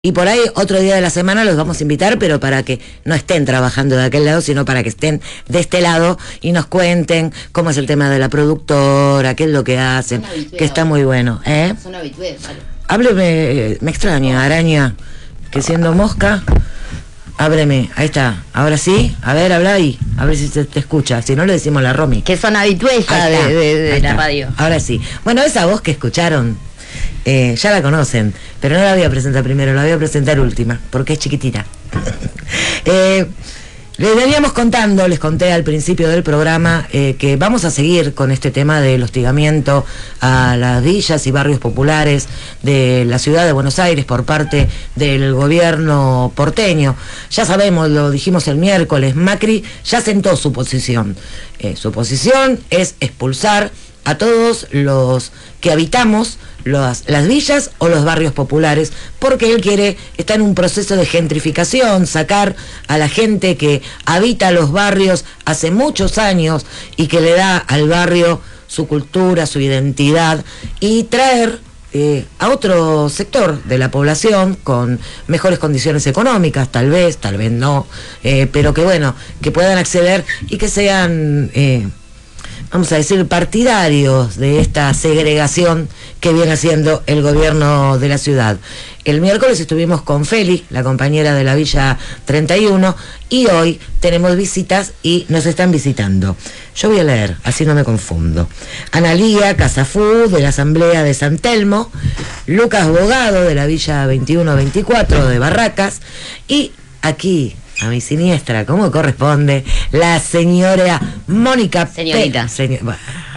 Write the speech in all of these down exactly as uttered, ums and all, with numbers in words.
Y por ahí otro día de la semana los vamos a invitar, pero para que no estén trabajando de aquel lado, sino para que estén de este lado y nos cuenten cómo es el tema de la productora, qué es lo que hacen, que está muy bueno. ¿eh? Son habituales, vale. Hábleme, me extraña, araña, que siendo mosca, ábreme, ahí está, ahora sí, a ver, habla ahí, a ver si se te escucha, si no le decimos la Romy. Que son habituales de, de, de la radio. Ahora sí. Bueno, esa voz que escucharon, Eh, ya la conocen, pero no la voy a presentar primero, la voy a presentar última, porque es chiquitita. eh, les veníamos contando, les conté al principio del programa eh, que vamos a seguir con este tema del hostigamiento a las villas y barrios populares de la ciudad de Buenos Aires por parte del gobierno porteño. Ya sabemos, lo dijimos el miércoles, Macri ya sentó su posición. Eh, su posición es expulsar a todos los que habitamos Las, las villas o los barrios populares, porque él quiere, está en un proceso de gentrificación, sacar a la gente que habita los barrios hace muchos años y que le da al barrio su cultura, su identidad, y traer eh, a otro sector de la población con mejores condiciones económicas, tal vez, tal vez no, eh, pero que bueno, que puedan acceder y que sean... Eh, vamos a decir, partidarios de esta segregación que viene haciendo el gobierno de la ciudad. El miércoles estuvimos con Feli, la compañera de la Villa treinta y uno, y hoy tenemos visitas y nos están visitando. Yo voy a leer, así no me confundo. Analía Casafú, de la Asamblea de San Telmo, Lucas Bogado, de la Villa veintiuno veinticuatro, de Barracas, y aquí... a mi siniestra, como corresponde, la señora Mónica Señorita. Pe señor,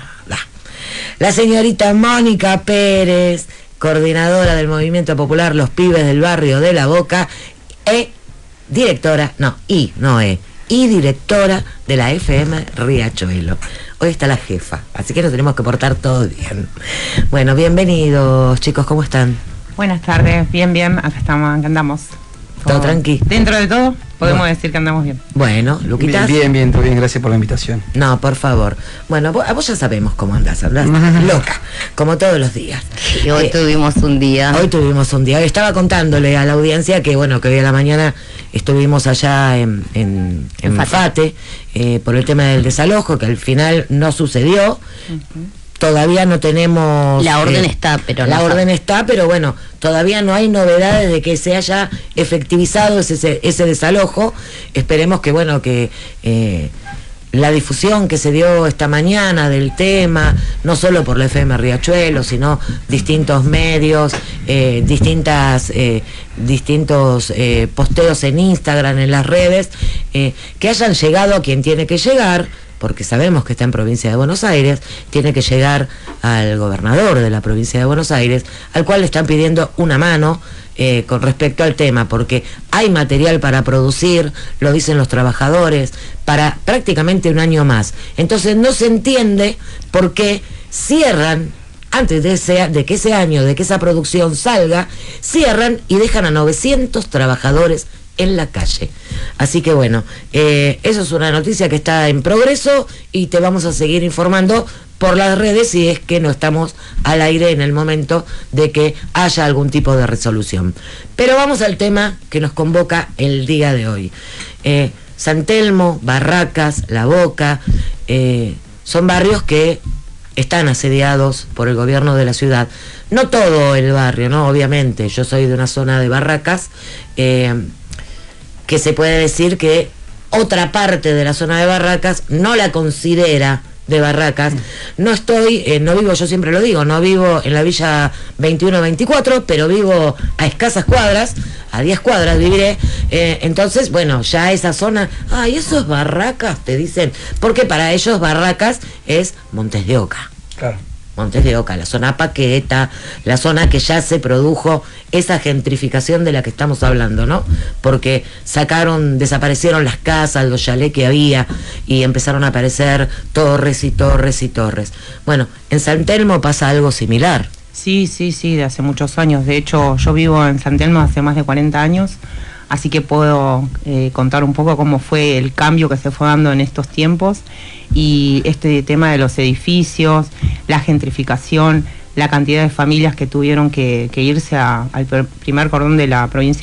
la señorita Mónica Pérez, coordinadora del Movimiento Popular Los Pibes del Barrio de La Boca, e directora, no, y, no e, y directora de la F M Riachuelo. Hoy está la jefa, así que nos tenemos que portar todos bien. Bueno, bienvenidos, chicos, ¿cómo están? Buenas tardes, bien, bien, acá estamos, acá andamos. ¿Todo tranqui? Dentro de todo, podemos bueno. decir que andamos bien. Bueno, Luquitas. Bien, bien, bien, todo bien, gracias por la invitación. No, por favor. Bueno, vos, vos ya sabemos cómo andás, andás loca, como todos los días. Y hoy eh, tuvimos un día. Hoy tuvimos un día. Estaba contándole a la audiencia que, bueno, que hoy a la mañana estuvimos allá en, en, en Fate, eh, por el tema del desalojo, que al final no sucedió. Uh-huh. Todavía no tenemos... La orden eh, está, pero La no orden sabe. está, pero bueno, todavía no hay novedades de que se haya efectivizado ese, ese desalojo. Esperemos que, bueno, que eh, la difusión que se dio esta mañana del tema, no solo por la F M Riachuelo, sino distintos medios, eh, distintas, eh, distintos eh, posteos en Instagram, en las redes, eh, que hayan llegado a quien tiene que llegar, porque sabemos que está en provincia de Buenos Aires, tiene que llegar al gobernador de la provincia de Buenos Aires, al cual le están pidiendo una mano eh, con respecto al tema, porque hay material para producir, lo dicen los trabajadores, para prácticamente un año más. Entonces no se entiende por qué cierran, antes de, ese, de que ese año, de que esa producción salga, cierran y dejan a novecientos trabajadores en la calle. Así que bueno, eh, eso es una noticia que está en progreso y te vamos a seguir informando por las redes si es que no estamos al aire en el momento de que haya algún tipo de resolución. Pero vamos al tema que nos convoca el día de hoy. Eh, San Telmo, Barracas, La Boca, eh, son barrios que están asediados por el gobierno de la ciudad. No todo el barrio, ¿no? Obviamente, yo soy de una zona de Barracas, eh, que se puede decir que otra parte de la zona de Barracas no la considera de Barracas. No estoy, eh, no vivo, yo siempre lo digo, no vivo en la Villa veintiuno veinticuatro, pero vivo a escasas cuadras, a diez cuadras viviré, eh, entonces, bueno, ya esa zona, ay, eso es Barracas, te dicen, porque para ellos Barracas es Montes de Oca. Claro. Montes de Oca, la zona Paqueta, la zona que ya se produjo esa gentrificación de la que estamos hablando, ¿no? Porque sacaron, desaparecieron las casas, los chalés que había y empezaron a aparecer torres y torres y torres. Bueno, en San Telmo pasa algo similar. Sí, sí, sí, de hace muchos años. De hecho, yo vivo en San Telmo hace más de cuarenta años, así que puedo eh, contar un poco cómo fue el cambio que se fue dando en estos tiempos y este tema de los edificios, la gentrificación, la cantidad de familias que tuvieron que, que irse a, al primer cordón de la provincia